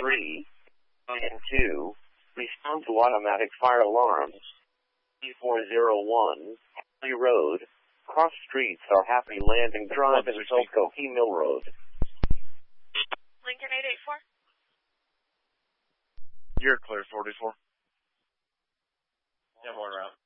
3 and 2, respond to automatic fire alarms. 401, Happy Road, cross streets are Happy Landing Drive and Coquille Mill Road. Lincoln 884. You're clear, 44. Yeah, more route.